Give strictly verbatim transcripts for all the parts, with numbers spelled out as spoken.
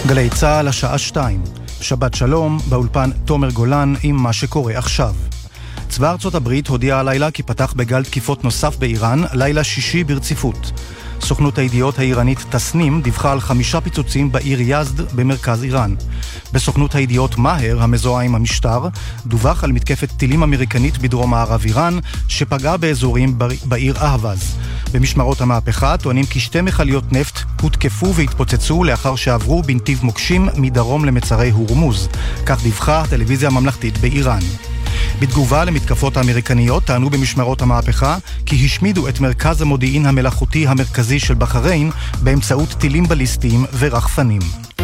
גלי צהל השעה שתיים. שבת שלום, באולפן תומר גולן עם מה שקורה עכשיו. צבא ארצות הברית הודיע הלילה כי פתח בגל תקיפות נוסף באיראן, לילה שישי ברציפות. סוכנות הידיעות האיראנית תסנים דיווחה על חמישה פיצוצים בעיר יזד במרכז איראן. בסוכנות הידיעות מהר, המזוהה עם המשטר, דווח על מתקפת טילים אמריקנית בדרום מערב איראן, שפגעה באזורים בעיר אהבז. במשמרות המהפכה טוענים כי שתי מכליות נפט הותקפו והתפוצצו לאחר שעברו בנתיב מוקשים מדרום למצרי הורמוז. כך דיווחה הטלוויזיה הממלכתית באיראן. בתגובה למתקפות האמריקניות טענו במשמרות המהפכה כי השמידו את מרכז המודיעין המלאכותי המרכזי של בחריין באמצעות טילים בליסטיים ורחפנים.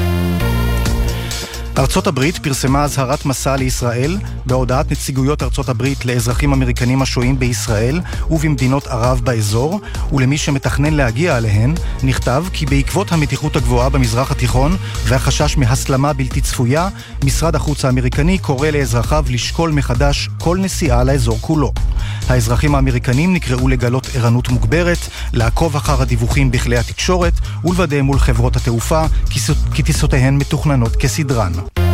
ארצות הברית פרסמה הזהרת מסע לישראל בהודעת נציגויות ארצות הברית לאזרחים אמריקנים השוהים בישראל ובמדינות ערב באזור, ולמי שמתכנן להגיע עליהן נכתב כי בעקבות המתיחות הגבוהה במזרח התיכון והחשש מהסלמה בלתי צפויה, משרד החוץ האמריקני קורא לאזרחיו לשקול מחדש כל נסיעה לאזור כולו. האזרחים האמריקנים נקראו לגלות ערנות מוגברת, לעקוב אחר הדיווחים בכלי התקשורת ולוודא מול חברות התעופה כי טיסותיהן מתוכננות כסדרן.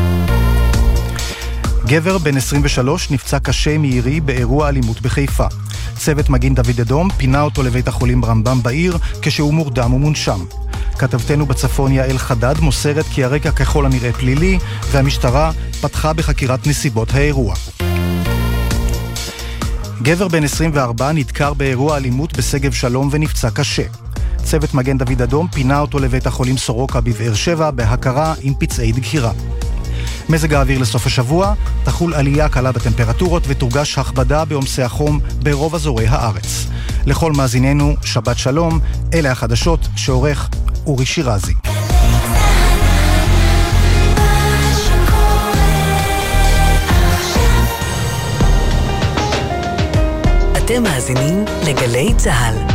גבר בן עשרים ושלוש נפצע קשה מירי באירוע אלימות בחיפה. צוות מגן דוד אדום פינה אותו לבית החולים רמב"ם בעיר כשהוא מורדם ומונשם. כתבתנו בצפון יעל חדד מוסרת כי הרקע ככל הנראה פלילי והמשטרה פתחה בחקירת נסיבות האירוע. גבר בן עשרים וארבע נדקר באירוע אלימות בשגב שלום ונפצע קשה. צוות מגן דוד אדום פינה אותו לבית החולים סורוקה בבאר שבע בהכרה עם פצעי דקירה. מזג האוויר לסוף השבוע, תחול עלייה קלה בטמפרטורות ותורגש הכבדה בעומסי החום ברוב אזורי הארץ. לכל מאזיננו, שבת שלום, אלה החדשות שעורך אורי שירזי. אתם מאזינים לגלי צהל.